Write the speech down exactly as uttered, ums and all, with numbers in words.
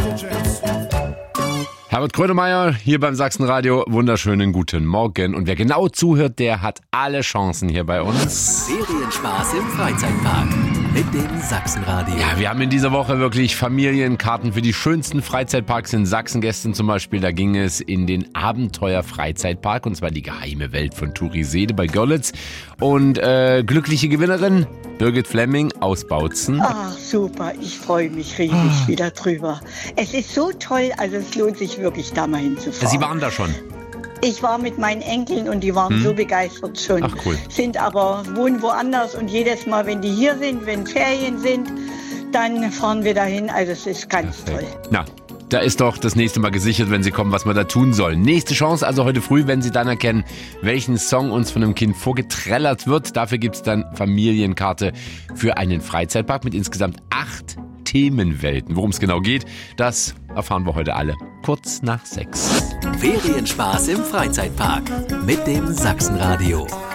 Herbert Grönemeyer hier beim Sachsenradio. Wunderschönen guten Morgen. Und wer genau zuhört, der hat alle Chancen hier bei uns. Ferienspaß im Freizeitpark mit dem Sachsenradio. Ja, wir haben in dieser Woche wirklich Familienkarten für die schönsten Freizeitparks in Sachsen. Gestern zum Beispiel, da ging es in den Abenteuer-Freizeitpark, und zwar die geheime Welt von Turisede bei Görlitz. Und äh, glückliche Gewinnerin Birgit Flemming aus Bautzen. Ach, super. Ich freue mich riesig ah. wieder drüber. Es ist so toll, also es lohnt sich wirklich, da mal hinzufahren. Sie waren da schon? Ich war mit meinen Enkeln und die waren hm. so begeistert schon. Ach, cool. Sind aber, wohnen woanders, und jedes Mal, wenn die hier sind, wenn Ferien sind, dann fahren wir dahin. Also es ist ganz Perfekt. toll. Na, da ist doch das nächste Mal gesichert, wenn Sie kommen, was wir da tun sollen. Nächste Chance also heute früh, wenn Sie dann erkennen, welchen Song uns von einem Kind vorgetrellert wird. Dafür gibt es dann Familienkarte für einen Freizeitpark mit insgesamt acht Themenwelten. Worum es genau geht, das erfahren wir heute alle. Kurz nach sechs. Ferienspaß im Freizeitpark mit dem Sachsenradio.